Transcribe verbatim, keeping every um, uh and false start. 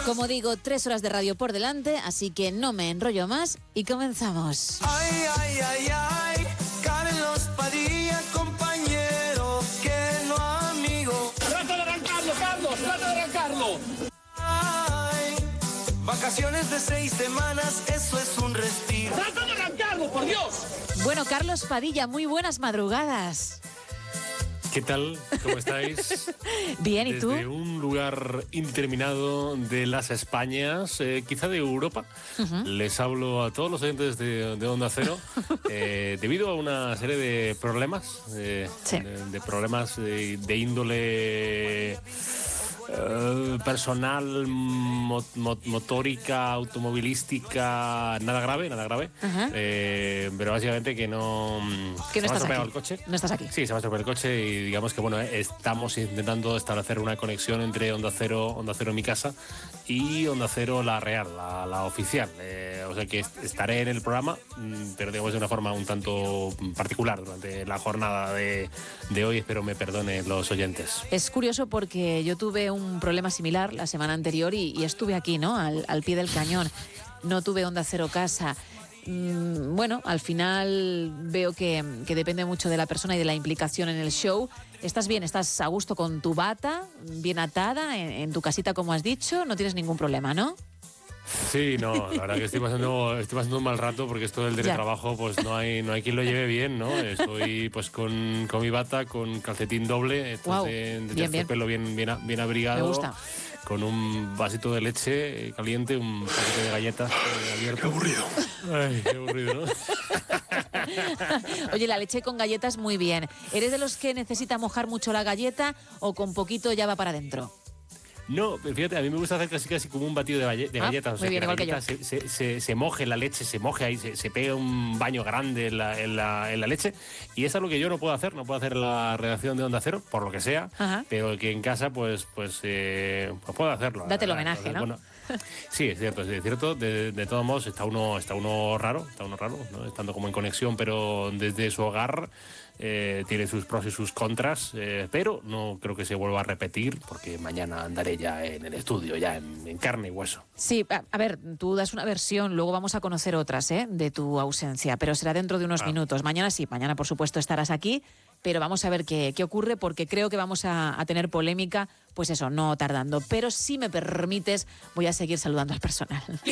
Como digo, tres horas de radio por delante, así que no me enrollo más y comenzamos. Ay, ay, ay, ay, Carlos Padilla, compañero, que no amigo. ¡Trata de arrancarlo, Carlos! ¡Trata de arrancarlo! Ay, vacaciones de seis semanas, eso es un respiro. ¡Trata de arrancarlo, por Dios! Bueno, Carlos Padilla, muy buenas madrugadas. ¿Qué tal? ¿Cómo estáis? Bien, ¿y tú? Desde un lugar indeterminado de las Españas, eh, quizá de Europa, uh-huh. les hablo a todos los oyentes de, de Onda Cero, eh, debido a una serie de problemas, eh, sí. de, de problemas de, de índole... Uh, personal, mot, mot, motórica, automovilística, nada grave, nada grave, uh-huh. eh, pero básicamente que no, que no se me ha estropeado aquí. el coche. No estás aquí. Sí, se me ha estropeado el coche y digamos que bueno, estamos intentando establecer una conexión entre Onda Cero, Onda Cero mi casa y Onda Cero la real, la, la oficial. Eh, o sea que estaré en el programa, pero digamos de una forma un tanto particular durante la jornada de, de hoy. Espero me perdonen los oyentes. Es curioso porque yo tuve un un problema similar la semana anterior y, y estuve aquí, ¿no? Al, al pie del cañón. No tuve Onda Cero casa. Mm, bueno, al final veo que, que depende mucho de la persona y de la implicación en el show. ¿Estás bien? ¿Estás a gusto con tu bata? ¿Bien atada? En, en tu casita, como has dicho? No tienes ningún problema, ¿no? Sí, no, la verdad que estoy pasando, estoy pasando un mal rato porque esto del teletrabajo, pues no hay, no hay quien lo lleve bien, ¿no? Estoy pues con, con mi bata, con calcetín doble, wow. de, de bien, bien. pelo bien, bien, bien abrigado. Me gusta. Con un vasito de leche caliente, un paquete de galletas eh, abierto. Qué aburrido. Ay, qué aburrido, ¿no? Oye, la leche con galletas muy bien. ¿Eres de los que necesita mojar mucho la galleta o con poquito ya va para adentro? No, fíjate, a mí me gusta hacer casi casi como un batido de, balle- de ah, galletas. O sea, bien, que la que galleta se, se, se, se moje la leche, se moje ahí, se, se pega un baño grande en la, en, la, en la leche. Y es algo que yo no puedo hacer, no puedo hacer la redacción de Onda Cero, por lo que sea, Ajá. pero que en casa pues pues, eh, pues puedo hacerlo. Date el homenaje, Entonces, ¿no? Bueno, sí, es cierto, es cierto. De, de todos modos, está uno, está uno raro, está uno raro, ¿no? Estando como en conexión, pero desde su hogar. Eh, tiene sus pros y sus contras, eh, pero no creo que se vuelva a repetir porque mañana andaré ya en el estudio, ya en, en carne y hueso. Sí, a, a ver, tú das una versión, luego vamos a conocer otras ¿eh? de tu ausencia, pero será dentro de unos ah. minutos. Mañana sí, mañana por supuesto estarás aquí, pero vamos a ver qué, qué ocurre porque creo que vamos a, a tener polémica, pues eso, no tardando. Pero si me permites, voy a seguir saludando al personal.